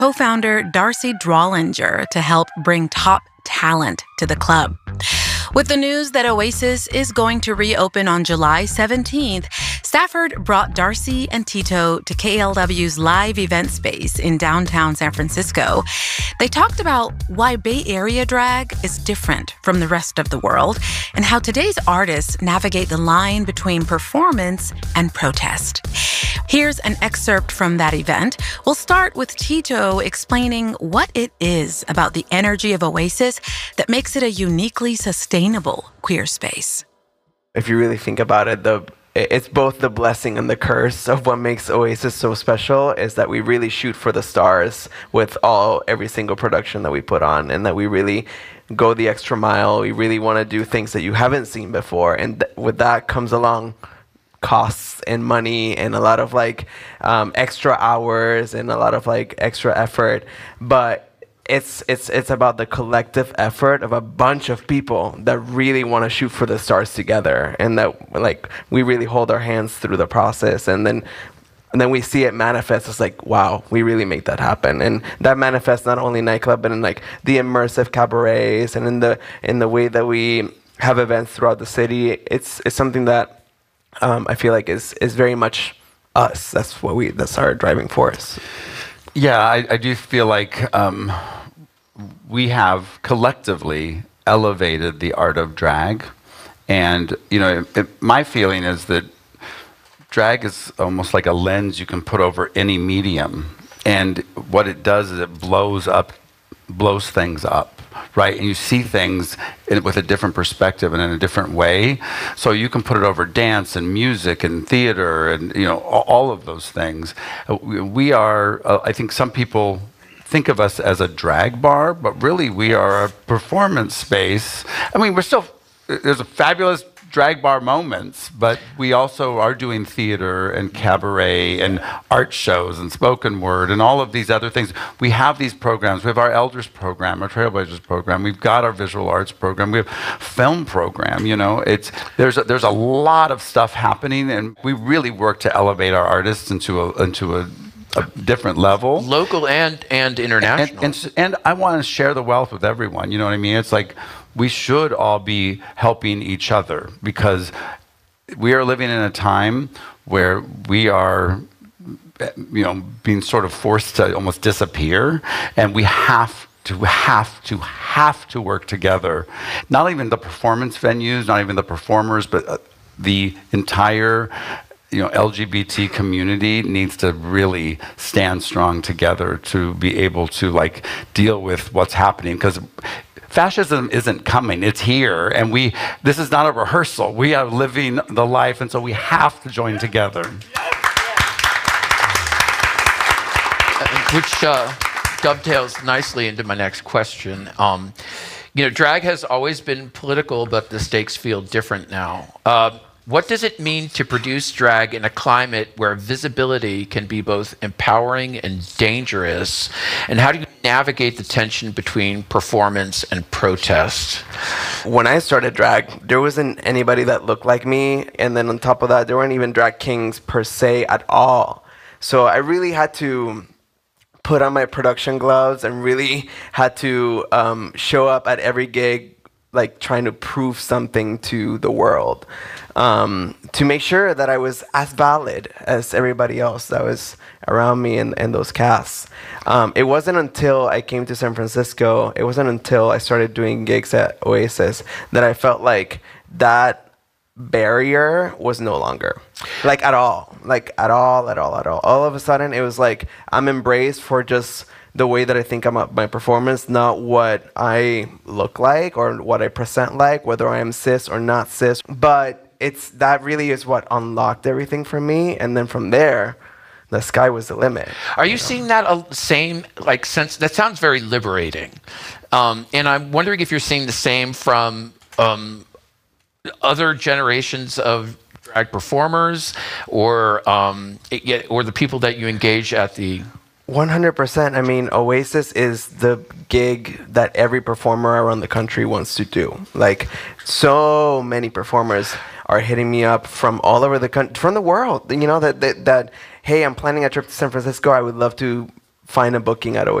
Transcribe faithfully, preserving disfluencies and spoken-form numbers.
co-founder Darcy Drawlinger to help bring top talent to the club. With the news that Oasis is going to reopen on July seventeenth, Stafford brought Darcy and Tito to K L W's live event space in downtown San Francisco. They talked about why Bay Area drag is different from the rest of the world and how today's artists navigate the line between performance and protest. Here's an excerpt from that event. We'll start with Tito explaining what it is about the energy of Oasis that makes it a uniquely sustainable queer space. If you really think about it, the it's both the blessing and the curse of what makes Oasis so special is that we really shoot for the stars with all every single production that we put on, and that we really go the extra mile. We really want to do things that you haven't seen before, and th- with that comes along costs and money and a lot of like um, extra hours and a lot of like extra effort, but It's it's it's about the collective effort of a bunch of people that really want to shoot for the stars together, and that like we really hold our hands through the process, and then and then we see it manifest. It's like, wow, we really make that happen, and that manifests not only nightclub, but in like the immersive cabarets and in the in the way that we have events throughout the city. It's it's something that um, I feel like is is very much us. That's what we that's our driving force. Yeah, I, I do feel like um, we have collectively elevated the art of drag. And, you know, it, it, my feeling is that drag is almost like a lens you can put over any medium. And what it does is it blows up, blows things up, right? And you see things in, with a different perspective and in a different way. So you can put it over dance and music and theater and, you know, all, all of those things. We, we are, uh, I think some people think of us as a drag bar, but really we are a performance space. I mean, we're still, there's a fabulous drag bar moments, but we also are doing theater and cabaret and art shows and spoken word and all of these other things. We have these programs. We have our Elders program, our Trailblazers program. We've got our visual arts program. We have film program. You know, it's there's a, there's a lot of stuff happening, and we really work to elevate our artists into a into a a different level, local and and international. And, and, and I want to share the wealth with everyone. You know what I mean? It's like we should all be helping each other, because we are living in a time where we are, you know, being sort of forced to almost disappear, and we have to have to have to work together. Not even the performance venues, not even the performers, but uh, the entire, you know, L G B T community needs to really stand strong together to be able to like deal with what's happening, because fascism isn't coming, it's here, and we this is not a rehearsal. We are living the life, and so we have to join together. Which uh, dovetails nicely into my next question. Um, you know, drag has always been political, but the stakes feel different now. Uh, What does it mean to produce drag in a climate where visibility can be both empowering and dangerous? And how do you navigate the tension between performance and protest? When I started drag, there wasn't anybody that looked like me. And then on top of that, there weren't even drag kings per se at all. So I really had to put on my production gloves and really had to um, show up at every gig like trying to prove something to the world, um, to make sure that I was as valid as everybody else that was around me in, in those casts. Um, it wasn't until I came to San Francisco, it wasn't until I started doing gigs at Oasis that I felt like that barrier was no longer, like at all, like at all, at all, at all. All of a sudden, it was like I'm embraced for just the way that I think about my performance, not what I look like or what I present like, whether I am cis or not cis. But it's that really is what unlocked everything for me. And then from there, the sky was the limit. Are you, you know? seeing that uh, same like sense? That sounds very liberating. Um, and I'm wondering if you're seeing the same from um, other generations of drag performers, or um, it, or the people that you engage at the. one hundred percent. I mean, Oasis is the gig that every performer around the country wants to do. Like, so many performers are hitting me up from all over the country, from the world. You know, that, that, that hey, I'm planning a trip to San Francisco. I would love to find a booking at